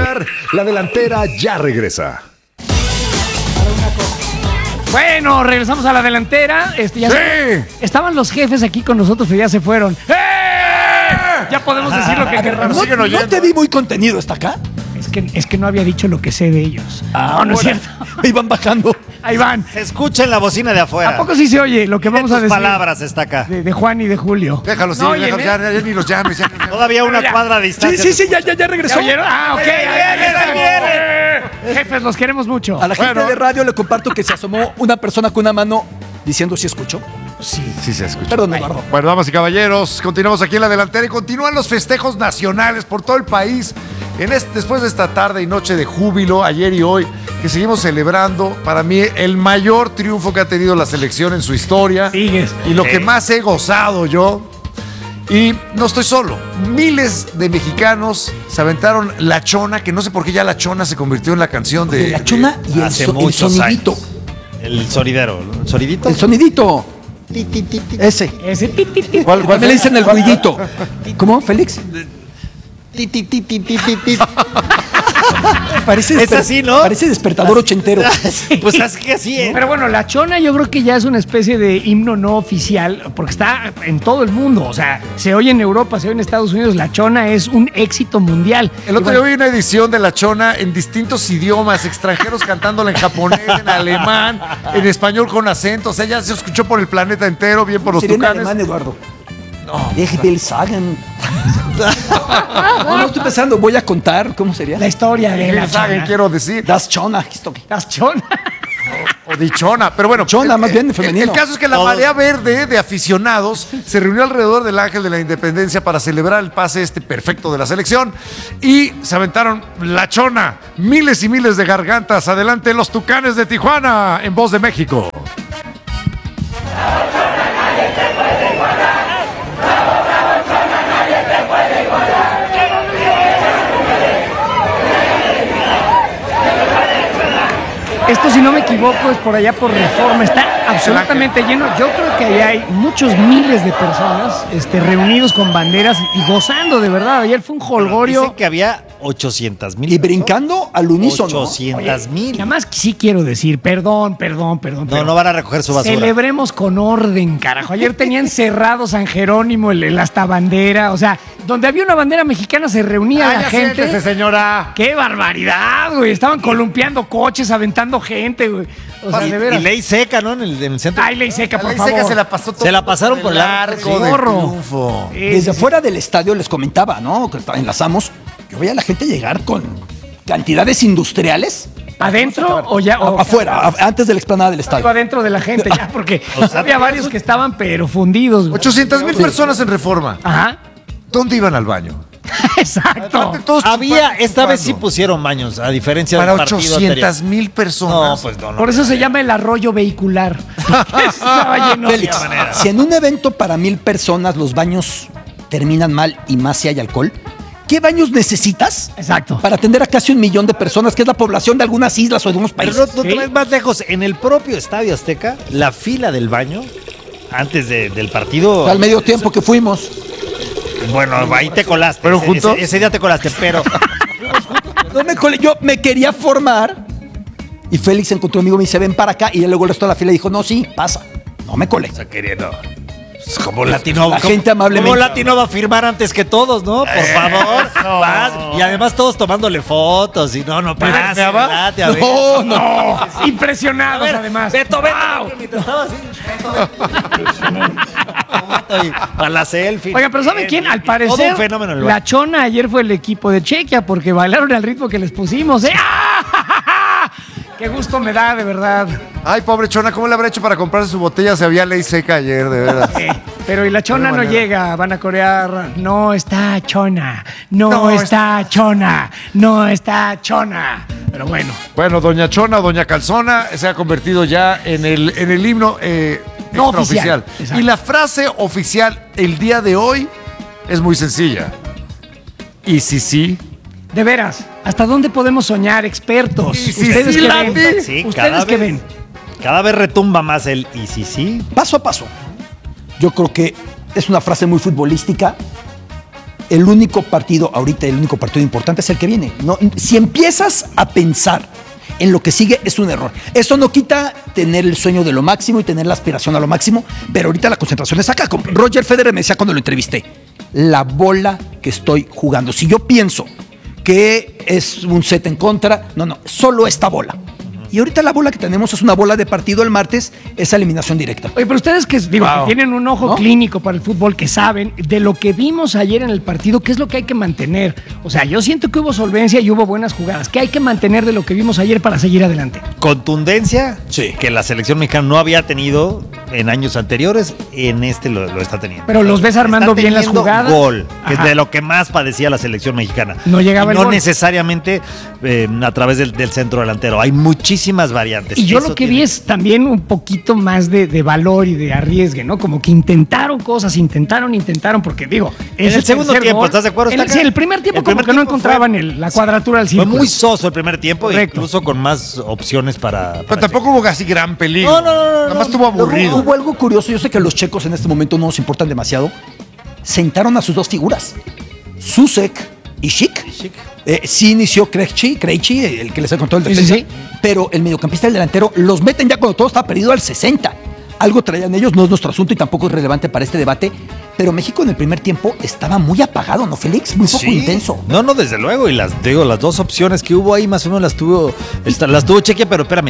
escuchar. La delantera ya regresa. Bueno, regresamos a la delantera. Estaban los jefes aquí con nosotros, pero ya se fueron. Ya podemos decir lo que querramos. ¿No te vi muy contenido hasta acá? Es que no había dicho lo que sé de ellos. No es cierto. Ahí van bajando. Ahí van. Se escucha en la bocina de afuera. ¿A poco sí se oye lo que vamos a decir? Palabras está acá. De Juan y de Julio. Déjalos, No, déjalos, ya ni los llames. Ya. Todavía una cuadra de distancia. Sí, ya regresó. ¿Ya oyeron? Ok. Viene. Jefes, los queremos mucho. A la gente de radio le comparto que se asomó una persona con una mano diciendo si escuchó. Sí se escucha. Perdón, Eduardo. Bueno, damas y caballeros, continuamos aquí en la delantera y continúan los festejos nacionales por todo el país. Después de esta tarde y noche de júbilo, ayer y hoy, que seguimos celebrando, para mí, el mayor triunfo que ha tenido la selección en su historia. Sigues. Y lo que más he gozado yo. Y no estoy solo. Miles de mexicanos se aventaron La Chona, que no sé por qué ya La Chona se convirtió en la canción de... La Chona y el sonidito. Años. El sonidero. ¿El sonidito? El sonidito. Ese. ¿Cuál Me le dicen el ruidito. ¿Cómo, Félix? Es así, ¿no? Parece despertador ochentero. Pues es que así, ¿eh? Pero bueno, La Chona yo creo que ya es una especie de himno no oficial, porque está en todo el mundo. O sea, se oye en Europa, se oye en Estados Unidos. La Chona es un éxito mundial. El otro día vi una edición de La Chona en distintos idiomas, extranjeros cantándola en japonés, en alemán, en español con acento. O sea, ya se escuchó por el planeta entero, bien por los Sería en tucanes. alemán, Eduardo. No. Will sagen. No estoy pensando, voy a contar, ¿cómo sería? La historia de La Chona. Quiero decir. Das Chona. Das Chona. O dichona, pero bueno. Chona, más bien femenino. El caso es que la marea verde de aficionados se reunió alrededor del Ángel de la Independencia para celebrar el pase perfecto de la selección y se aventaron La Chona, miles y miles de gargantas. Adelante los Tucanes de Tijuana en Voz de México. Esto, si no me equivoco, es por allá por Reforma. Está absolutamente lleno. Yo creo que ahí hay muchos miles de personas reunidos con banderas y gozando, de verdad. Ayer fue un jolgorio. Dicen que había 800,000. Y brincando al unísono. 800,000. Nada más sí quiero decir, perdón. No van a recoger su basura. Celebremos con orden, carajo. Ayer tenían cerrado San Jerónimo, el hasta bandera. O sea, donde había una bandera mexicana se reunía la gente. Siéntese, señora. ¡Qué barbaridad, güey! Estaban columpiando coches, aventando gente, güey. O sea, de veras. Y ley seca, ¿no? En el centro. Ay, ley seca, por La favor. seca se la pasó todo. Se la pasaron por el arco de Zorro. triunfo. Desde fuera del estadio les comentaba, ¿no? Que enlazamos. Yo veía a la gente llegar con cantidades industriales. ¿Adentro o ya? O Afuera, antes de la explanada del estadio. adentro de la gente ya, porque había varios que estaban pero fundidos, güey. 800,000 personas en Reforma. Ajá. ¿Dónde iban al baño? Exacto. Aparte, todos Esta vez sí chupando. pusieron baños, a diferencia Para del partido anterior. 800,000 personas. No, pues no. Por eso se llama el arroyo vehicular. Estaba lleno. Félix, si en un evento para 1,000 personas los baños terminan mal y más si hay alcohol, ¿qué baños necesitas? Exacto. Para atender a casi 1,000,000 de personas, que es la población de algunas islas o de algunos Pero países. no te ves más lejos. En el propio Estadio Azteca, la fila del baño, antes del partido. Al medio tiempo que fuimos. Bueno, ahí te colaste. ¿Pero juntos? Ese día te colaste, pero. No me colé, yo me quería formar y Félix encontró un amigo y me dice, ven para acá. Y luego el resto de la fila dijo, no, sí, pasa. No me colé. Queriendo. Como latino. La gente amablemente. Como latino va a firmar antes que todos, ¿no? Por favor. Vas. Y además todos tomándole fotos. Y no pasa. Date, a ver. No. Impresionados, además. Beto, mientras estaba así. Para la selfie. Oiga, pero ¿saben quién? Al Todo parecer, un fenómeno en el La baño. Chona ayer fue el equipo de Chequia porque bailaron al ritmo que les pusimos. ¡Ah! ¡Qué gusto me da, de verdad! Ay, pobre Chona, ¿cómo le habrá hecho para comprarse su botella? Se había ley seca ayer, de verdad. Pero y la Chona no llega, van a corear. No está Chona, no está Chona, no está Chona. Pero bueno. Bueno, Doña Chona, Doña Calzona se ha convertido ya en el himno No extraoficial. oficial. Y la frase oficial el día de hoy es muy sencilla. Y sí. De veras, ¿hasta dónde podemos soñar, expertos? Y si Ustedes sí, que Lati. ven. Sí, Ustedes que ven. Cada vez retumba más el y sí. Paso a paso. Yo creo que es una frase muy futbolística. el único partido importante es el que viene. No, si empiezas a pensar en lo que sigue, es un error. Eso no quita tener el sueño de lo máximo y tener la aspiración a lo máximo, pero ahorita la concentración es acá. Como Roger Federer me decía cuando lo entrevisté, la bola que estoy jugando. Si yo pienso que es un set en contra, no, solo esta bola. Y ahorita la bola que tenemos es una bola de partido el martes, es eliminación directa. Oye, pero ustedes que tienen un ojo clínico para el fútbol, que saben de lo que vimos ayer en el partido, ¿qué es lo que hay que mantener? O sea, yo siento que hubo solvencia y hubo buenas jugadas. ¿Qué hay que mantener de lo que vimos ayer para seguir adelante? Contundencia, Sí. que la selección mexicana no había tenido en años anteriores, en este lo está teniendo. Pero los ves armando Está bien las teniendo jugadas. Gol, que es Ajá. de lo que más padecía la selección mexicana. No llegaba Y el no gol. necesariamente a través del centro delantero. Hay muchísimas variantes. Y yo Eso lo que vi tiene- es también un poquito más de valor y de arriesgue, ¿no? Como que intentaron cosas, intentaron, porque digo, En el segundo tercer tiempo, gol. ¿estás de acuerdo? Sí, el primer tiempo El como primer que no tiempo encontraban fue- la cuadratura del Fue círculo. muy soso el primer tiempo, Correcto. incluso con más opciones para Pero tampoco hubo así gran peligro. Nada más estuvo aburrido. Hubo algo curioso, yo sé que los checos en este momento no nos importan demasiado. Sentaron a sus dos figuras, Susek y Schick. Sí inició Krejci, el que les ha contado el Sí, defensa, sí. pero el mediocampista y el delantero los meten ya cuando todo está perdido al 60. Algo traían ellos, no es nuestro asunto y tampoco es relevante para este debate, pero México en el primer tiempo estaba muy apagado, ¿no, Félix? Muy poco Sí. intenso. No, desde luego. Y las dos opciones que hubo ahí, más o menos las tuvo Chequia, pero espérame.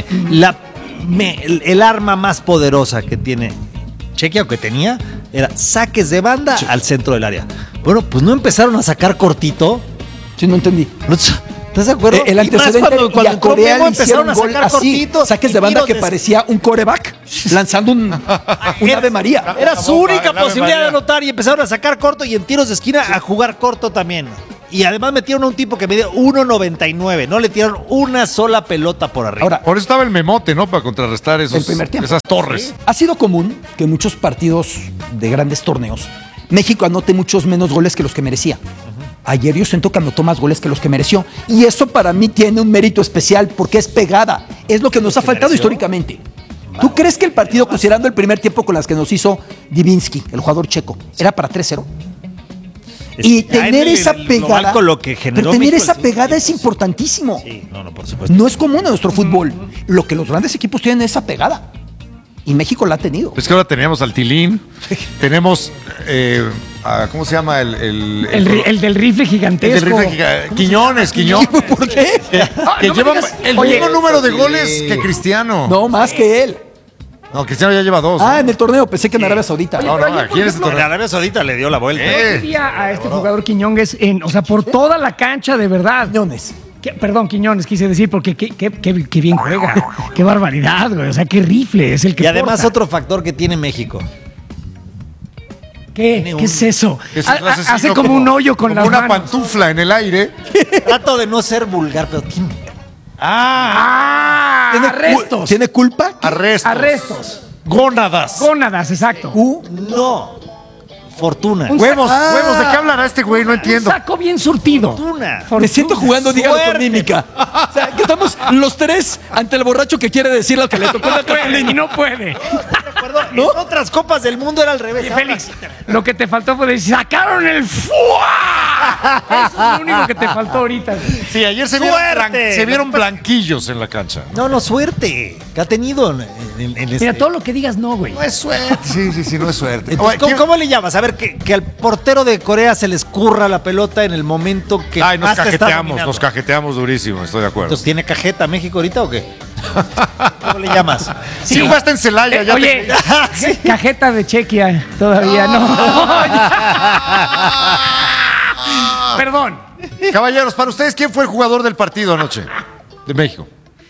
El arma más poderosa que tiene Chequia o que tenía era saques de banda al centro del área. Bueno, pues no empezaron a sacar cortito. Sí, no entendí. ¿Estás de acuerdo? El Y más antecedente cuando y a entró Corea Memo le hicieron gol así, cortitos saques y de banda tiros que de- parecía un quarterback lanzando un Ave María. Era su única el Ave posibilidad de María. anotar y empezaron a sacar corto y en tiros de esquina a jugar corto también. Y además metieron a un tipo que medía 1.99. No le tiraron una sola pelota por arriba. Ahora, Por eso estaba el memote, ¿no? Para contrarrestar el primer tiempo. esas torres. Ha sido común que en muchos partidos de grandes torneos México anote muchos menos goles que los que merecía. Ayer yo siento que anotó más goles que los que mereció. Y eso para mí tiene un mérito especial porque es pegada. Es lo que nos ha faltado históricamente. ¿Tú crees que el partido, considerando el primer tiempo con las que nos hizo Divinsky, el jugador checo, era para 3-0? Y Ya en tener el esa global pegada, con lo que generó pero tener México, esa sí, pegada sí, es sí. importantísimo. Sí, no, por supuesto. No es común en nuestro fútbol. Lo que los grandes equipos tienen es esa pegada. Y México la ha tenido. Es que ahora teníamos al Tilín, tenemos, ¿cómo se llama? El del rifle gigantesco. el del rifle Quiñones. ¿Por qué? Que no me lleva digas- el Oye, mismo número de goles que Cristiano. No, más que él. No, Cristiano ya lleva 2. Ah, en el torneo, pensé que en Arabia Saudita. No, pero ayer, aquí en este por En torneo. Arabia Saudita le dio la vuelta. Yo diría a este jugador Quiñones, o sea, por toda la cancha, de verdad. Quiñones. Perdón, Quiñones, quise decir, porque qué bien juega. Qué barbaridad, güey. O sea, qué rifle es el que Y además porta. otro factor que tiene México. ¿Qué es eso? Es un clasecito Hace como un hoyo con como las una manos. pantufla en el aire. Trato de no ser vulgar, pero tiene... Arrestos. ¿Tiene culpa? Arrestos. Gónadas. Gónadas, exacto. No. Fortuna. Huevos, huevos. ¿De qué hablará este güey? No entiendo. Un saco bien surtido. Fortuna. Me siento jugando, dígalo con Suerte. mímica. O sea, que estamos los tres ante el borracho que quiere decir lo que le tocó en la Y cartulina. no puede. En otras copas del mundo era al revés. Y Félix, lo que te faltó fue decir, sacaron el ¡fua! Eso es lo único que te faltó ahorita. Sí, ayer se ¡Suerte! vieron blanquillos en la cancha. No, suerte. Que ha tenido en este... Mira, todo lo que digas no, güey. No es suerte. Sí, no es suerte. Entonces, Oye, ¿cómo le llamas? A ver, que al portero de Corea se le escurra la pelota en el momento que Ay, nos más te está dominando. nos cajeteamos durísimo, estoy de acuerdo. Entonces, ¿tiene cajeta México ahorita o qué? ¿Cómo le llamas? Sí, jugaste en Celaya, ya Oye, te... cajeta de Chequia, todavía no. Perdón. Caballeros, para ustedes, ¿quién fue el jugador del partido anoche? De México.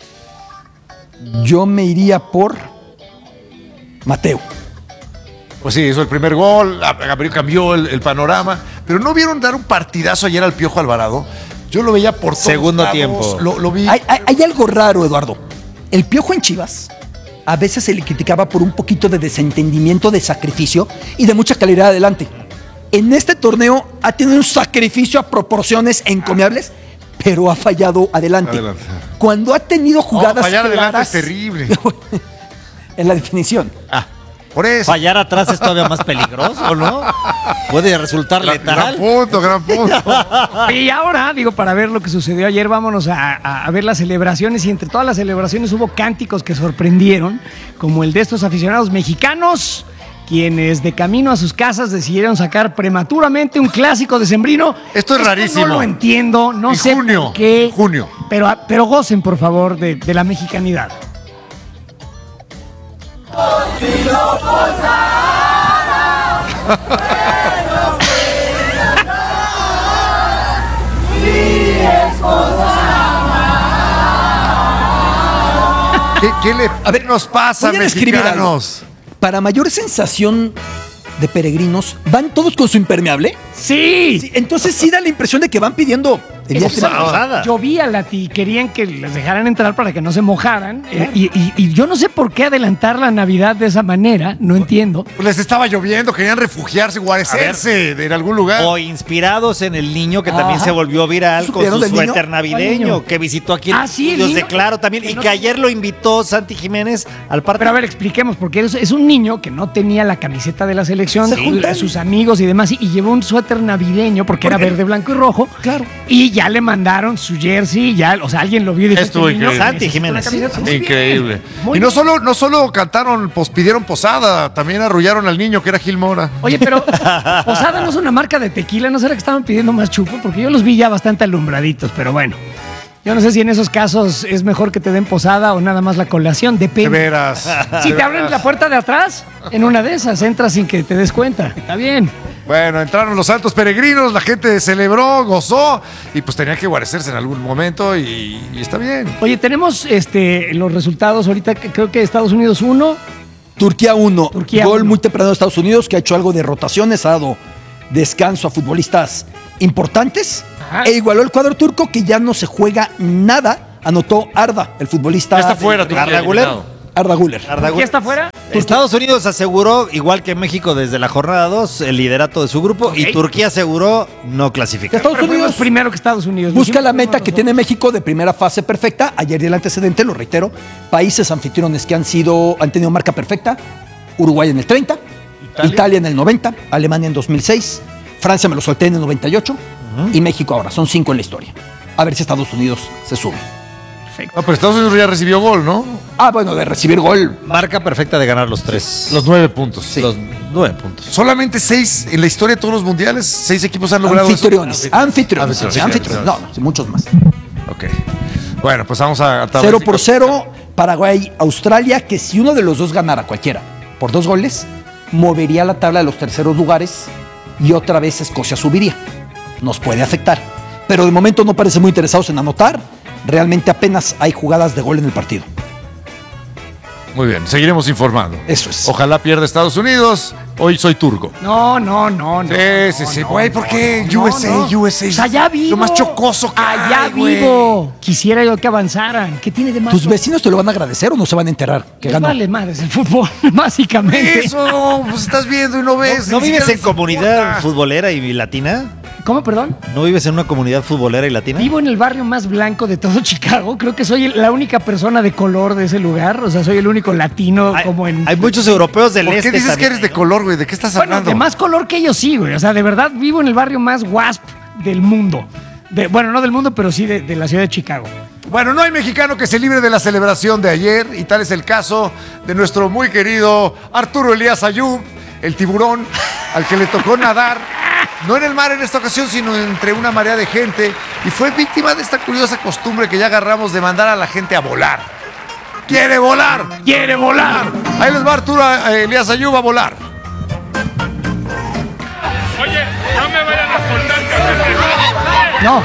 Yo me iría por Mateo. Pues sí, hizo el primer gol, cambió el panorama, pero ¿no vieron dar un partidazo ayer al Piojo Alvarado? Yo lo veía por todos Segundo lados, tiempo. Lo vi. Hay algo raro, Eduardo. El Piojo en Chivas a veces se le criticaba por un poquito de desentendimiento, de sacrificio y de mucha calidad adelante. En este torneo ha tenido un sacrificio a proporciones encomiables, pero ha fallado adelante. Adelante. Cuando ha tenido jugadas fallar adelante claras, es terrible. en la definición. Por eso. Fallar atrás es todavía más peligroso, ¿no? Puede resultar letal. Gran punto. Y ahora, para ver lo que sucedió ayer, vámonos a ver las celebraciones. Y entre todas las celebraciones hubo cánticos que sorprendieron, como el de estos aficionados mexicanos, quienes de camino a sus casas decidieron sacar prematuramente un clásico decembrino. Esto es rarísimo. No lo entiendo, no En sé junio, por qué. en junio. Pero gocen, por favor, de la mexicanidad. ¿Qué nos pasa, Voy a describir mexicanos? Para mayor sensación de peregrinos, ¿van todos con su impermeable? ¡Sí! Sí, entonces sí da la impresión de que van pidiendo evidentemente, Posada. Llovía, Lati, querían que les dejaran entrar para que no se mojaran. Y yo no sé por qué adelantar la Navidad de esa manera, no entiendo. Pues les estaba lloviendo, querían refugiarse, guarecerse en algún lugar. O inspirados en el niño que también Ajá. se volvió viral con ¿Supieron su del niño? suéter ¿Cuál navideño, niño? que visitó aquí Ah, sí, el estudios de niño. Claro también, Que y no- que ayer lo invitó Santi Jiménez al partido. Pero a ver, expliquemos, porque es un niño que no tenía la camiseta de la selección, Se juntan. sus amigos y demás, y llevó un suéter navideño, porque era verde, blanco y rojo. Claro. Y ya le mandaron su jersey, o sea, alguien lo vio y dijo, Estuvo "Este niño increíble. Santi necesita una Jiménez. camiseta". Muy bien. Increíble. Muy Y no solo cantaron, pues pidieron posada, también arrullaron al niño que era Gil Mora. Oye, pero Posada no es una marca de tequila, ¿no será que estaban pidiendo más chupo? Porque yo los vi ya bastante alumbraditos, pero bueno. Yo no sé si en esos casos es mejor que te den posada o nada más la colación, De depende. veras. Si De te abren veras. la puerta de atrás, en una de esas entras sin que te des cuenta. Está bien. Bueno, entraron los santos peregrinos, la gente celebró, gozó y pues tenía que guarecerse en algún momento y está bien. Oye, tenemos los resultados ahorita, creo que Estados Unidos 1. Turquía 1, Turquía gol 1. muy temprano de Estados Unidos, que ha hecho algo de rotaciones, ha dado descanso a futbolistas importantes, Ajá. e igualó el cuadro turco, que ya no se juega nada, anotó Arda, el futbolista. Ya está fuera, Turquía, Arda Güler. eliminado. Arda Güler. ¿Quién está afuera? Estados Unidos aseguró, igual que México desde la jornada 2, el liderato de su grupo, Ok. y Turquía aseguró no clasificar. Estados Pero fuimos Unidos primero que Estados Unidos. busca Dijimos la que meta fuimos que tiene México de primera fase perfecta. Ayer di el antecedente, lo reitero, países anfitriones que han tenido marca perfecta: Uruguay en el 30, Italia en el 90, Alemania en 2006, Francia me lo solté en el 98 y México ahora. Son 5 en la historia. A ver si Estados Unidos se sube. Perfecto. No, pero Estados Unidos ya recibió gol, ¿no? Ah, bueno, de recibir gol. Marca perfecta de ganar los 3. Los 9 puntos. Los 9 puntos. Solamente 6 en la historia de todos los mundiales, 6 equipos han logrado Anfitriones. eso. Anfitriones. Anfitriones. No, sí, muchos más. Ok. Bueno, pues vamos a 0-0, Paraguay, Australia, que si uno de los dos ganara, cualquiera, por 2 goles, movería la tabla de los terceros lugares y otra vez Escocia subiría. Nos puede afectar. Pero de momento no parecen muy interesados en anotar. Realmente apenas hay jugadas de gol en el partido. Muy bien, seguiremos informando. Eso es. Ojalá pierda Estados Unidos. Hoy soy turco. No. Sí. Güey, ¿por qué? USA. Pues allá vivo. Lo más chocoso que allá hay, güey. vivo. Quisiera yo que avanzaran. ¿Qué tiene de malo? ¿Tus vecinos te lo van a agradecer o no se van a enterar que Les ganó? vale madres el fútbol, básicamente. Eso, pues estás viendo y no ves. ¿No ni vives siquiera en les comunidad importa. futbolera y latina? ¿Cómo, perdón? ¿No vives en una comunidad futbolera y latina? Vivo en el barrio más blanco de todo Chicago. Creo que soy la única persona de color de ese lugar. O sea, soy el único latino como en... Hay muchos europeos del ¿Por este. qué dices que también, eres de ¿no? color, güey? ¿De qué estás Bueno, hablando? de más color que ellos sí, güey. O sea, de verdad vivo en el barrio más wasp del mundo. Bueno, no del mundo, pero sí de la ciudad de Chicago. Bueno, no hay mexicano que se libre de la celebración de ayer y tal es el caso de nuestro muy querido Arturo Elías Ayub, el tiburón, al que le tocó nadar, no en el mar en esta ocasión, sino entre una marea de gente y fue víctima de esta curiosa costumbre que ya agarramos de mandar a la gente a volar. ¡Quiere volar! ¡Quiere volar! Ahí les va Arturo Elías Ayub a volar. Oye, no me vayan a soltar que me No.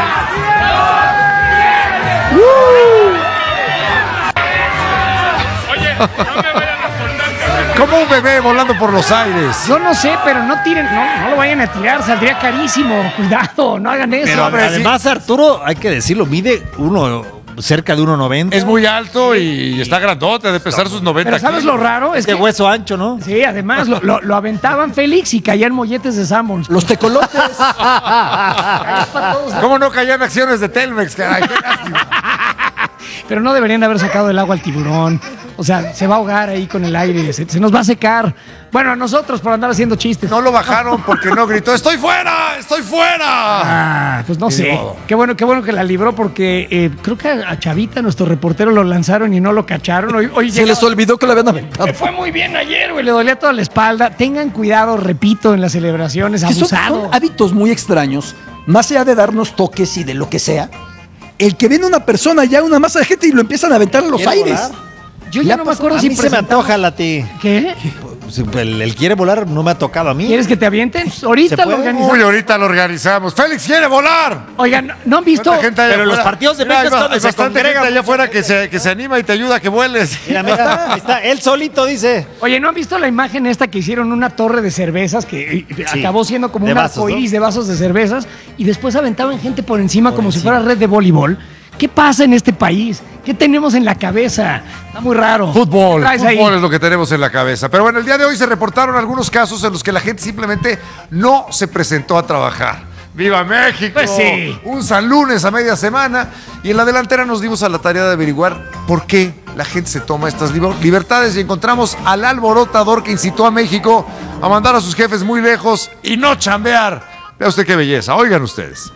Oye, no me vayan a soltar que me Como un bebé volando por los aires. Yo no sé, pero no tiren, no lo vayan a tirar, saldría carísimo. Cuidado, no hagan eso. Pero hombre, además, Arturo, hay que decirlo, mide cerca de 1.90. Es muy alto y está grandote, de pesar sus 90 Pero ¿sabes kilos. lo raro? Es de que, hueso ancho, ¿no? sí, además lo aventaban Félix y caían molletes de Sanborns. Los tecolotes. Caían para todos lados. ¿Cómo no caían acciones de Telmex, caray? Qué lástima. Pero no deberían haber sacado del agua al tiburón. O sea, se va a ahogar ahí con el aire, se nos va a secar. Bueno, a nosotros por andar haciendo chistes. No lo bajaron porque no gritó, ¡estoy fuera! ¡Estoy fuera! Pues no Ni sé. modo. Qué bueno que la libró porque creo que a Chavita, nuestro reportero, lo lanzaron y no lo cacharon. Hoy Se les olvidó que lo habían aventado. Le fue muy bien ayer, güey. Le dolía toda la espalda. Tengan cuidado, repito, en las celebraciones. Que son Abusado. hábitos muy extraños, más allá de darnos toques y de lo que sea. El que viene una persona, ya una masa de gente y lo empiezan a aventar a los ¿Quiere aires. volar? Yo ya no me acuerdo A si mí se me presentamos- antoja la ti. ¿Qué? El quiere volar no me ha tocado a mí. ¿Quieres que te avienten? ¿Se Ahorita lo puede? organizamos. Uy, ahorita lo organizamos. ¡Félix quiere volar! Oigan, ¿no han visto? ¿Cuánta gente hay Pero afuera? los partidos de Mira, México es donde hay se bastante congrega gente allá mucha afuera que se anima y te ayuda a que vueles. Mira, ahí está, él solito dice. Oye, ¿no han visto la imagen esta que hicieron una torre de cervezas que acabó siendo como de un vasos, arcoíris ¿no? de vasos de cervezas y después aventaban gente por encima como si fuera red de voleibol? ¿Qué pasa en este país? ¿Qué tenemos en la cabeza? Está muy raro. Fútbol, ¿Qué traes ahí? fútbol es lo que tenemos en la cabeza. Pero bueno, el día de hoy se reportaron algunos casos en los que la gente simplemente no se presentó a trabajar. ¡Viva México! Pues sí. Un San Lunes a media semana. Y en la delantera nos dimos a la tarea de averiguar por qué la gente se toma estas libertades y encontramos al alborotador que incitó a México a mandar a sus jefes muy lejos y no chambear. Vea usted qué belleza. Oigan ustedes.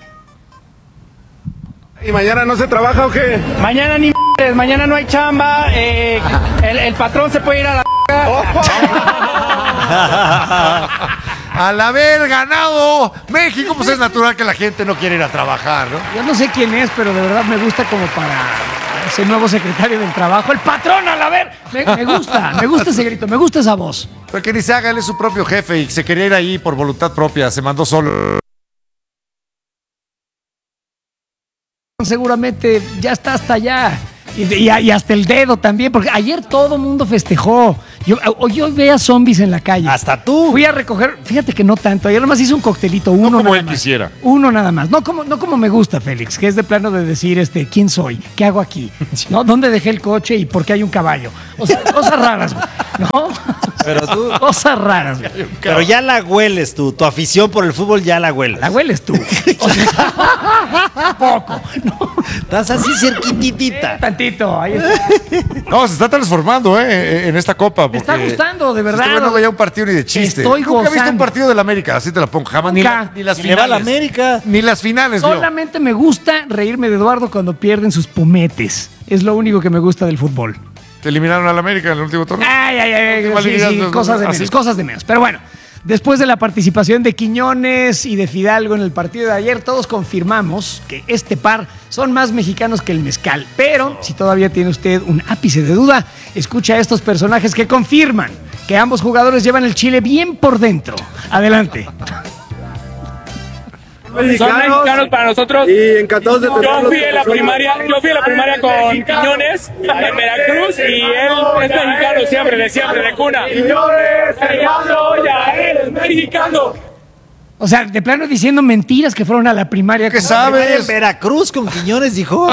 ¿Y mañana no se trabaja o qué? Mañana ni m***es, mañana no hay chamba, el patrón se puede ir a la Al haber ganado México, pues es natural que la gente no quiera ir a trabajar, ¿no? Yo no sé quién es, pero de verdad me gusta como para ese nuevo secretario del trabajo. ¡El patrón, al haber! Me gusta ese grito, me gusta esa voz. Pero que ni se haga, él es su propio jefe y se quería ir ahí por voluntad propia, se mandó solo. Seguramente ya está hasta allá. Y hasta el dedo también, porque ayer todo mundo festejó. Yo veía zombies en la calle. Hasta tú. Fui a recoger, fíjate que no tanto. Ayer nomás hice un coctelito, uno como nada él más. quisiera. Uno nada más. No como me gusta, Félix, que es de plano de decir, ¿quién soy? ¿Qué hago aquí? ¿No? ¿Dónde dejé el coche y por qué hay un caballo? O sea, cosas raras, güey. ¿No? Pero tú. Cosas raras, güey. Pero ya la hueles tú. Tu afición por el fútbol ya la hueles. La hueles tú. O sea, poco. No, Estás así cerquititita. tantito. Ahí está. No, se está transformando, en esta copa. Me está porque gustando, de verdad. Este güey no veía un partido ni de chiste. Estoy Nunca he visto un gozando. partido del América, así te la pongo. Jamás Nunca. ni las Le va a la finales. América. Ni las finales, vio. Solamente me gusta reírme de Eduardo cuando pierden sus pumetes. Es lo único que me gusta del fútbol. Te eliminaron al América en el último torneo. Ay, Igual sí, dirías, sí, no, cosas de así. menos, cosas de menos. Pero bueno, después de la participación de Quiñones y de Fidalgo en el partido de ayer, todos confirmamos que este par son más mexicanos que el mezcal. Pero si todavía tiene usted un ápice de duda, escucha a estos personajes que confirman que ambos jugadores llevan el chile bien por dentro. Adelante. Son mexicanos para nosotros. Y encantados de Yo tenerlos. fui a la primaria con Quiñones en Veracruz y él es mexicano siempre, de cuna. Quiñones, mexicano, ya eres mexicano. O sea, de plano diciendo mentiras que fueron a la primaria. ¿Qué como- sabes? En Veracruz con Quiñones, dijo.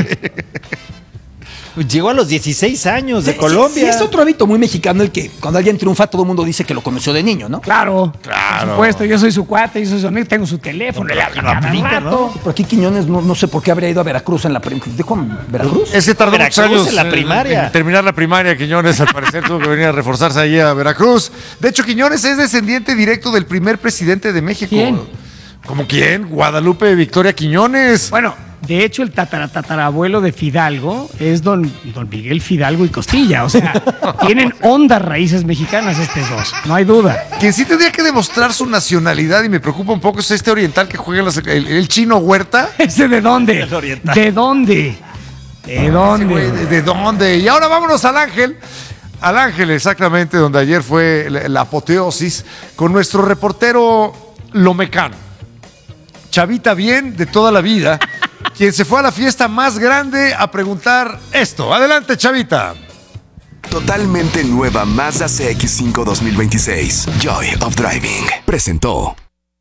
Llegó a los 16 años de Colombia. Sí, es otro hábito muy mexicano el que cuando alguien triunfa todo el mundo dice que lo conoció de niño, ¿no? Claro, por supuesto. Yo soy su cuate, yo soy su amigo, tengo su teléfono, le hablo cada aplica, rato. Por aquí Quiñones no sé por qué habría ido a Veracruz en la ¿Dijo Veracruz? Es que tardó muchos Veracruz años en la primaria. en terminar la primaria. Quiñones, al parecer, tuvo que venir a reforzarse ahí a Veracruz. De hecho, Quiñones es descendiente directo del primer presidente de México. ¿Quién? ¿Cómo quién? Guadalupe Victoria Quiñones. Bueno, de hecho, el tatarabuelo de Fidalgo es don Miguel Fidalgo y Costilla. O sea, tienen hondas raíces mexicanas estos dos, no hay duda. Quien sí tendría que demostrar su nacionalidad y me preocupa un poco es este oriental que juega el chino Huerta. ¿Ese de dónde? El oriental. ¿De dónde? ¿De dónde? Güey, ¿de dónde? Y ahora vámonos al Ángel. Al Ángel, exactamente, donde ayer fue la apoteosis con nuestro reportero Lomecano. Chavita bien de toda la vida, quien se fue a la fiesta más grande a preguntar esto. Adelante, Chavita. Totalmente nueva Mazda CX-5 2026. Joy of Driving. Presentó.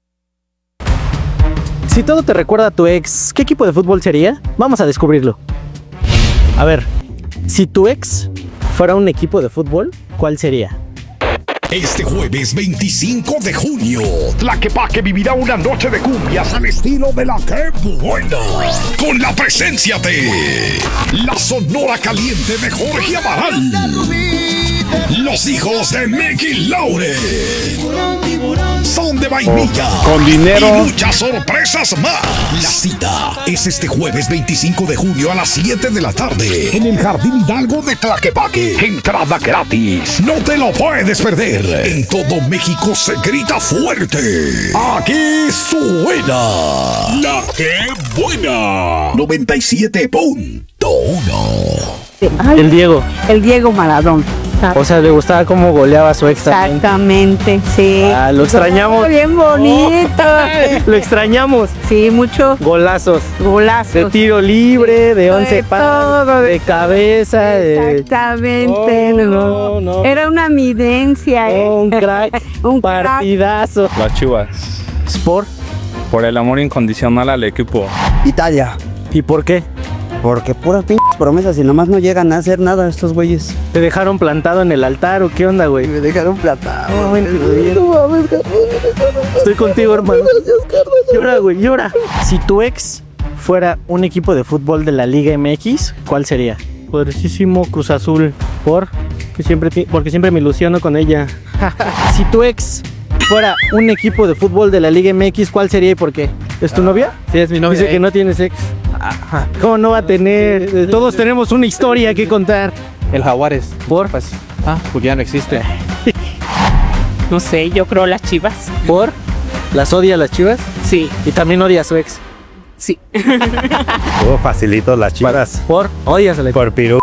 Si todo te recuerda a tu ex, ¿qué equipo de fútbol sería? Vamos a descubrirlo. A ver, si tu ex fuera un equipo de fútbol, ¿cuál sería? Este jueves 25 de junio, Tlaquepaque vivirá una noche de cumbias al estilo de la Que Buena. Con la presencia de la Sonora Caliente de Jorge Amaral, los hijos de Mickey Laure, Son de Vainilla, Con dinero. y muchas sorpresas más. La cita es este jueves 25 de junio a las 7 de la tarde en el Jardín Hidalgo de Tlaquepaque. Entrada gratis. No te lo puedes perder. En todo México se grita fuerte. Aquí suena La Que Buena 97.1. El Diego Maradón. O sea, le gustaba cómo goleaba a su ex también. Exactamente, sí. Ah, lo extrañamos. Bien bonito. Lo extrañamos. Sí, mucho Golazos. De golazo. tiro libre, de 11 De pasos, todo. de cabeza, de... Exactamente. No. Era una evidencia. Un crack. Un crack. Partidazo. Las Chivas. Sport. Por el amor incondicional al equipo. Italia, ¿Y por qué? porque puras pinches promesas y nomás no llegan a hacer nada estos güeyes. ¿Te dejaron plantado en el altar o qué onda, güey? Me dejaron plantado. No, bien. Estoy contigo, hermano. Llora, güey, llora. Si tu ex fuera un equipo de fútbol de la Liga MX, ¿cuál sería? Poderosísimo Cruz Azul. Porque siempre me ilusiono con ella. Si tu ex fuera un equipo de fútbol de la Liga MX, ¿cuál sería y por qué? ¿Es tu novia? Sí, es mi novia. Dice que no tienes ex. ¿Cómo no va a tener? Todos tenemos una historia que contar. El Jaguares. ¿Por? Pues, porque ya no existe. No sé, yo creo las Chivas. ¿Por? ¿Las odia las Chivas? Sí, Y también odia a su ex. sí. Facilito las Chivas. ¿Por? Odias a la Por Pirú.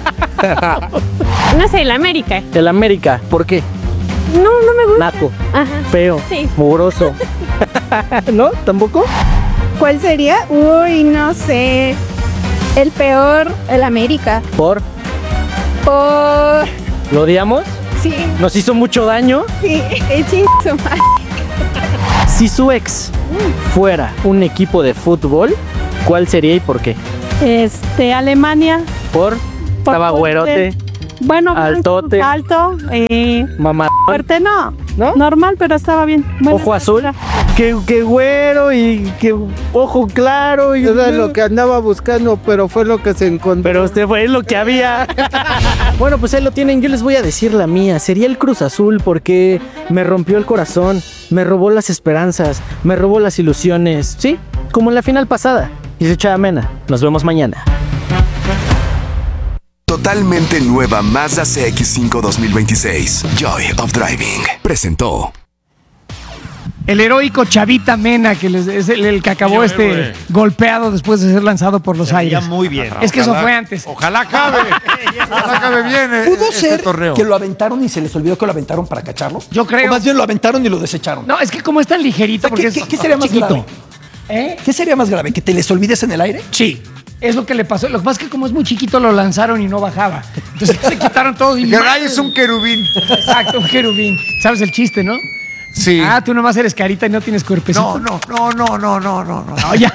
No sé, la América. El América. ¿Por qué? No me gusta. Naco, Ajá. feo, Sí. mugroso. ¿No? ¿Tampoco? ¿Cuál sería? Uy, no sé. El peor, el América. ¿Por? Por. ¿Lo odiamos? Sí, ¿Nos hizo mucho daño? sí, su madre. Si su ex fuera un equipo de fútbol, ¿cuál sería y por qué? Alemania. ¿Por? Estaba güerote, Bueno, Altote. alto, mamá. fuerte no. ¿No? Normal, pero estaba bien. Buena Ojo azul. Que güero y que ojo claro. Y Era lo que andaba buscando, pero fue lo que se encontró. Pero usted fue lo que había. Bueno, pues ahí lo tienen. Yo les voy a decir la mía. Sería el Cruz Azul porque me rompió el corazón, me robó las esperanzas, me robó las ilusiones. Sí, como en la final pasada. Y se echa amena. Nos vemos mañana. Totalmente nueva Mazda CX-5 2026. Joy of Driving. Presentó. El heroico Chavita Mena, que es el que acabó golpeado después de ser lanzado por los aires. Muy bien. Es que eso fue antes. Ojalá acabe. Ojalá acabe bien ¿Pudo este ser torneo. que lo aventaron y se les olvidó que lo aventaron para cacharlo? Yo creo. O más bien lo aventaron y lo desecharon. No, es que como es tan ligerito, porque ¿Qué sería más chiquito. grave? ¿Qué sería más grave? ¿Que te les olvides en el aire? Sí, es lo que le pasó. Lo que pasa es que como es muy chiquito lo lanzaron y no bajaba. Entonces se quitaron todos. Y Garay es un querubín. Exacto, un querubín. ¿Sabes el chiste, no? Sí. Ah, tú nomás eres carita y no tienes cuerpecito. No. No, ya.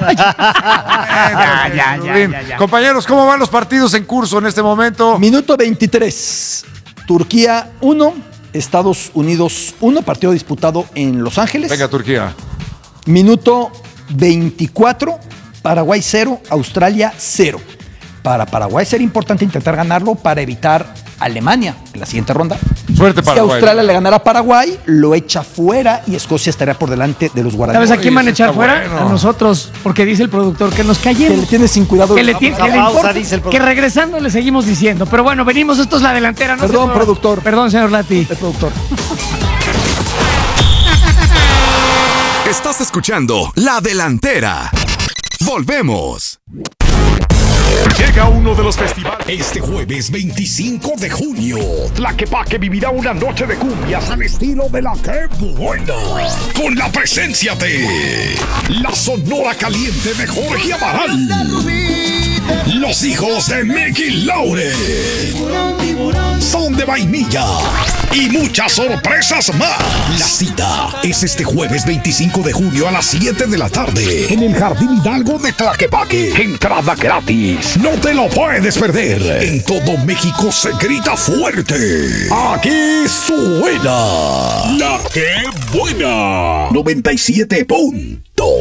Ya. Compañeros, ¿cómo van los partidos en curso en este momento? Minuto 23. Turquía 1, Estados Unidos 1, partido disputado en Los Ángeles. Venga, Turquía. Minuto 24, Paraguay 0, Australia 0. Para Paraguay sería importante intentar ganarlo para evitar Alemania en la siguiente ronda. Suerte, Si Paraguay. Australia le ganara a Paraguay, lo echa fuera y Escocia estaría por delante de los guaraníes. ¿Sabes a quién van a Eso echar está fuera? bueno. A nosotros, porque dice el productor que nos Que callemos. le tiene sin cuidado. Que le importa, dice el productor. que regresando le seguimos diciendo. Pero bueno, venimos, esto es La Delantera. No Perdón, se mueva. productor. Perdón, señor Lati. El productor. Estás escuchando La Delantera. Volvemos. Llega uno de los festivales. Este jueves 25 de junio, Tlaquepaque vivirá una noche de cumbias al estilo de la Que Buena. Con la presencia de la Sonora Caliente de Jorge Amaral, los hijos de Mickey Laure, Son de Vainilla, y muchas sorpresas más. La cita es este jueves 25 de junio a las 7 de la tarde en el Jardín Hidalgo de Tlaquepaque. Entrada gratis. No te lo puedes perder. En todo México se grita fuerte. Aquí suena La Que Buena 97.